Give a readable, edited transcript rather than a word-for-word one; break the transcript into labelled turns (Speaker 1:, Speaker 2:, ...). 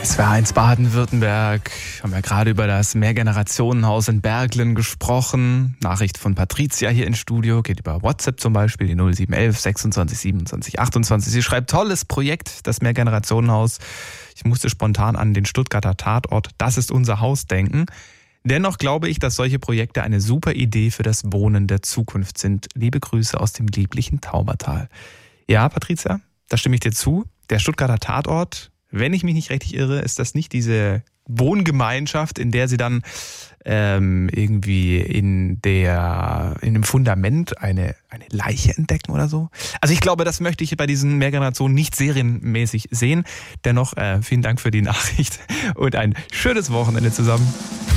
Speaker 1: SWR1 Baden-Württemberg. Haben ja gerade über das Mehrgenerationenhaus in Berglen gesprochen. Nachricht von Patricia hier im Studio. Geht über WhatsApp zum Beispiel, die 0711 26 27 28. Sie schreibt, tolles Projekt, das Mehrgenerationenhaus. Ich musste spontan an den Stuttgarter Tatort Das ist unser Haus denken. Dennoch glaube ich, dass solche Projekte eine super Idee für das Wohnen der Zukunft sind. Liebe Grüße aus dem lieblichen Taubertal. Ja, Patricia, da stimme ich dir zu. Der Stuttgarter Tatort, wenn ich mich nicht richtig irre, ist das nicht diese Wohngemeinschaft, in der sie dann irgendwie in dem Fundament eine Leiche entdecken oder so. Also ich glaube, das möchte ich bei diesen Mehrgenerationen nicht serienmäßig sehen. Dennoch vielen Dank für die Nachricht und ein schönes Wochenende zusammen.